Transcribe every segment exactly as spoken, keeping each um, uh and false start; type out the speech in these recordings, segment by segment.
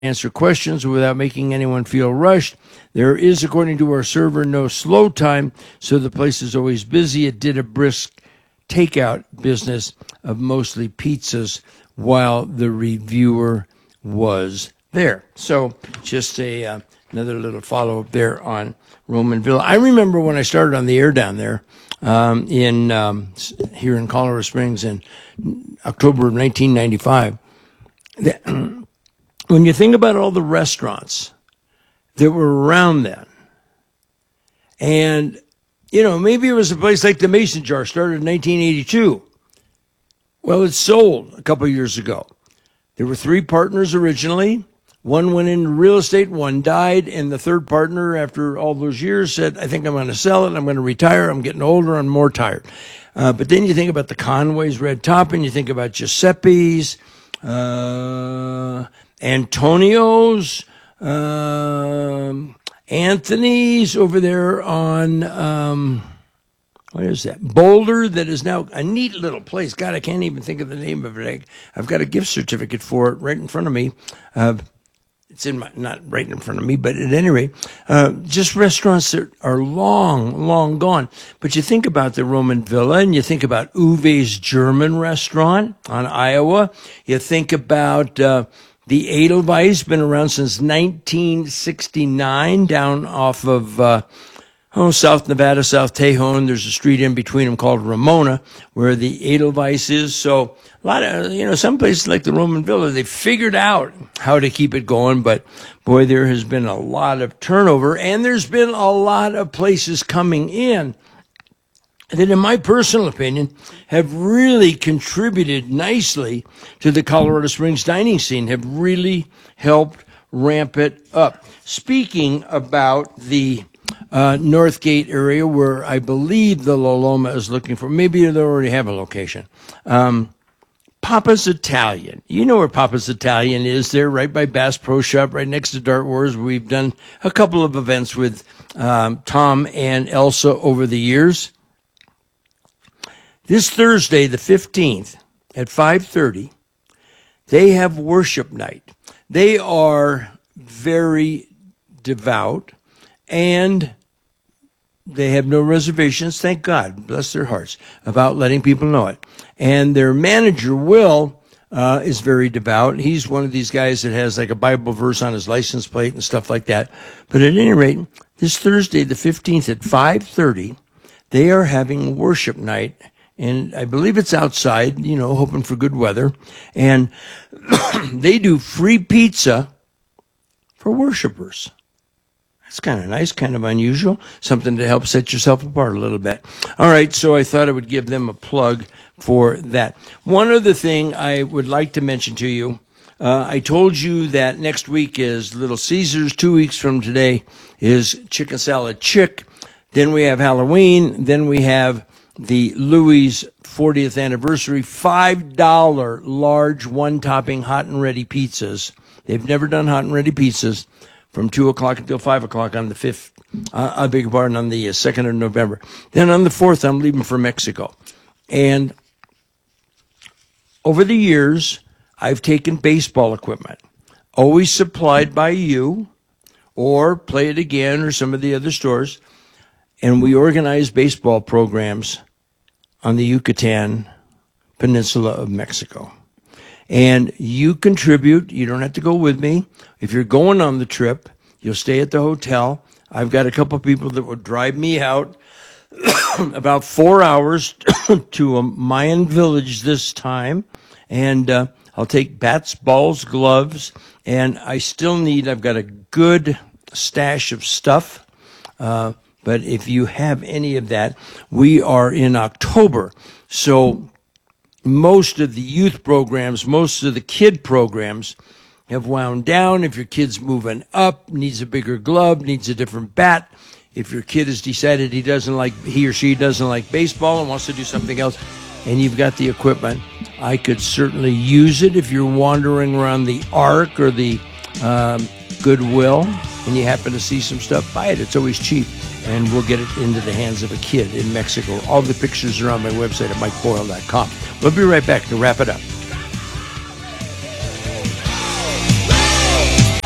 answer questions without making anyone feel rushed. There is, according to our server, no slow time, so the place is always busy. It did a brisk takeout business of mostly pizzas while the reviewer was there. So just a uh, another little follow-up there on Roman Villa. I remember when I started on the air down there um, in um, here in Colorado Springs in October of nineteen ninety-five. That, when you think about all the restaurants that were around then, and, you know, maybe it was a place like the Mason Jar, started in nineteen eighty-two. Well, it sold a couple of years ago. There were three partners originally. One went into real estate, one died, and the third partner, after all those years, said, I think I'm going to sell it, I'm going to retire, I'm getting older, I'm more tired. Uh, but then you think about the Conway's Red Top, and you think about Giuseppe's, uh, Antonio's, um, Anthony's over there on, um, what is that? Boulder, that is now a neat little place. God, I can't even think of the name of it. I, I've got a gift certificate for it right in front of me. Uh, it's in my, not right in front of me, but at any rate, uh, just restaurants that are long, long gone. But you think about the Roman Villa, and you think about Uwe's German restaurant on Iowa. You think about, uh, the Edelweiss, been around since nineteen sixty-nine, down off of, uh, oh, South Nevada, South Tejon. There's a street in between them called Ramona, where the Edelweiss is. So a lot of, you know, some places like the Roman Villa, they figured out how to keep it going. But boy, there has been a lot of turnover, and there's been a lot of places coming in that, in my personal opinion, have really contributed nicely to the Colorado Springs dining scene, have really helped ramp it up. Speaking about the uh, Northgate area, where I believe the La Loma is looking for, maybe they already have a location, um, Papa's Italian. You know where Papa's Italian is. There, right by Bass Pro Shop, right next to Dart Wars. We've done a couple of events with um, Tom and Elsa over the years. This Thursday, the fifteenth, at five thirty, they have worship night. They are very devout, and they have no reservations, thank God, bless their hearts, about letting people know it. And their manager, Will, uh, is very devout. He's one of these guys that has like a Bible verse on his license plate and stuff like that. But at any rate, this Thursday, the fifteenth, at five thirty, they are having worship night. And I believe it's outside, you know, hoping for good weather. And they do free pizza for worshipers. That's kind of nice, kind of unusual, something to help set yourself apart a little bit. All right, so I thought I would give them a plug for that. One other thing I would like to mention to you, uh, I told you that next week is Little Caesars. Two weeks from today is Chicken Salad Chick. Then we have Halloween. Then we have the Louis' fortieth anniversary, five dollar large one-topping hot and ready pizzas. They've never done hot and ready pizzas from two o'clock until five o'clock on the fifth, uh, I beg your pardon, on the second of November. Then on the fourth, I'm leaving for Mexico. And over the years, I've taken baseball equipment, always supplied by you or Play It Again or some of the other stores, and we organize baseball programs on the Yucatan Peninsula of Mexico. And you contribute. You don't have to go with me. If you're going on the trip, you'll stay at the hotel. I've got a couple of people that will drive me out about four hours to a Mayan village this time. And uh, I'll take bats, balls, gloves. And I still need, I've got a good stash of stuff. Uh, But if you have any of that, we are in October. So most of the youth programs, most of the kid programs have wound down. If your kid's moving up, needs a bigger glove, needs a different bat. If your kid has decided he doesn't like, he or she doesn't like baseball and wants to do something else, and you've got the equipment, I could certainly use it. If you're wandering around the Ark or the um, Goodwill and you happen to see some stuff, buy it. It's always cheap. And we'll get it into the hands of a kid in Mexico. All the pictures are on my website at mike boyle dot com. We'll be right back to wrap it up.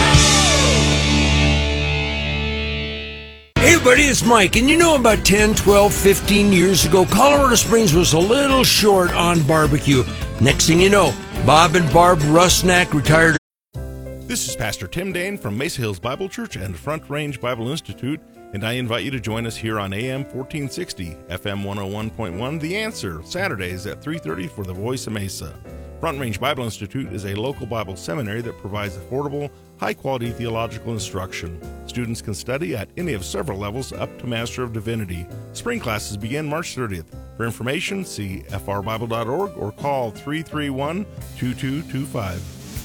everybody, it's Mike. And you know, about ten, twelve, fifteen years ago, Colorado Springs was a little short on barbecue. Next thing you know, Bob and Barb Rusnak retired. This is Pastor Tim Dane from Mesa Hills Bible Church and Front Range Bible Institute, and I invite you to join us here on A M fourteen sixty, F M one oh one point one, The Answer, Saturdays at three thirty for the Voice of Mesa. Front Range Bible Institute is a local Bible seminary that provides affordable, high-quality theological instruction. Students can study at any of several levels up to Master of Divinity. Spring classes begin March thirtieth. For information, see f r bible dot org or call three three one, two two two five.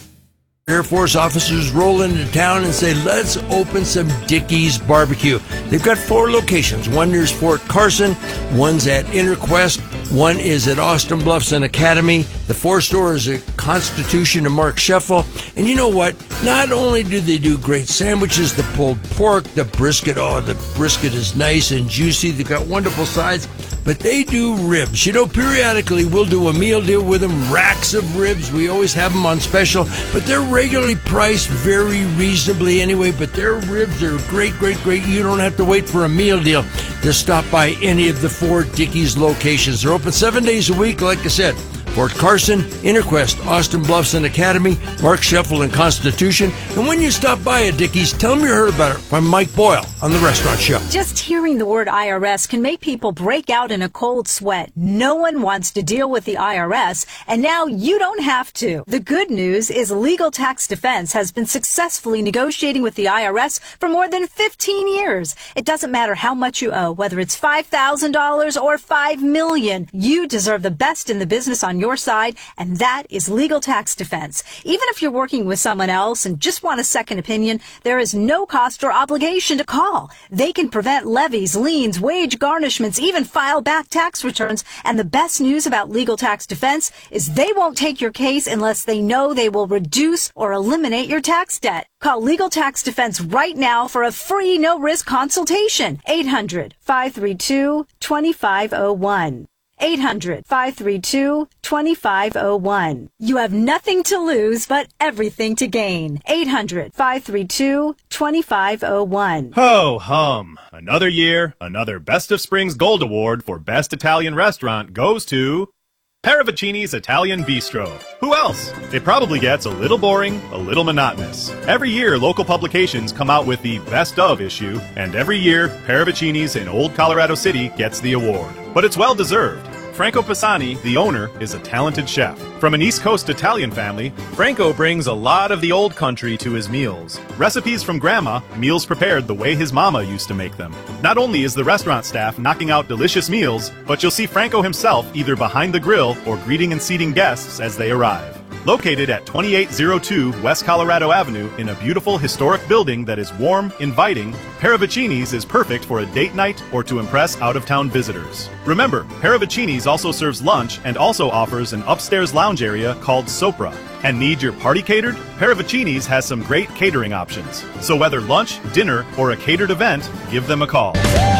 Air Force officers roll into town and say, let's open some Dickey's Barbecue. They've got four locations. One near Fort Carson, one's at Interquest, one is at Austin Bluffs and Academy. The fourth store is at Constitution and Mark Scheffel. And you know what? Not only do they do great sandwiches, the pulled pork, the brisket, oh, the brisket is nice and juicy. They've got wonderful sides, but they do ribs. You know, periodically we'll do a meal deal with them, racks of ribs. We always have them on special, but they're regularly priced very reasonably anyway, but their ribs are great, great, great. You don't have to wait for a meal deal to stop by any of the four Dickey's locations. They're open seven days a week, like I said. Fort Carson, Interquest, Austin Bluffs and Academy, Mark Scheffel and Constitution. And when you stop by at Dickey's, tell them you heard about it from Mike Boyle on The Restaurant Show. Just hearing the word I R S can make people break out in a cold sweat. No one wants to deal with the I R S, and now you don't have to. The good news is Legal Tax Defense has been successfully negotiating with the I R S for more than fifteen years. It doesn't matter how much you owe, whether it's five thousand dollars or five million dollars. You deserve the best in the business on your side, and that is Legal Tax Defense. Even if you're working with someone else and just want a second opinion, there is no cost or obligation to call. They can prevent levies, liens, wage garnishments, even file back tax returns. And the best news about Legal Tax Defense is they won't take your case unless they know they will reduce or eliminate your tax debt. Call Legal Tax Defense right now for a free no-risk consultation. eight hundred, five three two, two five zero one. eight hundred, five three two, two five zero one. You have nothing to lose, but everything to gain. eight hundred, five three two, two five zero one. Ho hum. Another year, another Best of Springs Gold Award for Best Italian Restaurant goes to Paravicini's Italian Bistro. Who else? It probably gets a little boring, a little monotonous. Every year, local publications come out with the Best Of issue, and every year, Paravicini's in Old Colorado City gets the award. But it's well deserved. Franco Pisani, the owner, is a talented chef. From an East Coast Italian family, Franco brings a lot of the old country to his meals. Recipes from Grandma, meals prepared the way his mama used to make them. Not only is the restaurant staff knocking out delicious meals, but you'll see Franco himself either behind the grill or greeting and seating guests as they arrive. Located at twenty-eight oh two West Colorado Avenue in a beautiful historic building that is warm, inviting, Paravicini's is perfect for a date night or to impress out-of-town visitors. Remember, Paravicini's also serves lunch and also offers an upstairs lounge area called Sopra. And need your party catered? Paravicini's has some great catering options. So whether lunch, dinner, or a catered event, give them a call.